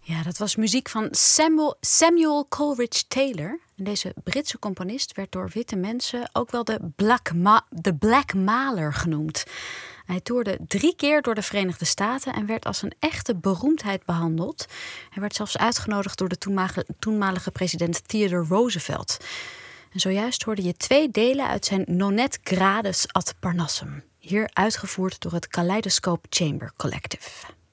Ja, dat was muziek van Samuel Coleridge Taylor. En deze Britse componist werd door witte mensen ook wel de Black Mahler genoemd. Hij toerde 3 keer door de Verenigde Staten en werd als een echte beroemdheid behandeld. Hij werd zelfs uitgenodigd door de toenmalige president Theodore Roosevelt. En zojuist hoorde je 2 delen uit zijn Nonet Grades ad Parnassum. Hier uitgevoerd door het Kaleidoscope Chamber Collective.